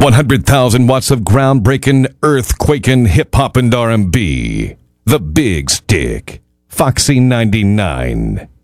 100,000 watts of groundbreaking, earthquaking hip-hop and R&B. The Big Stick. Foxy 99.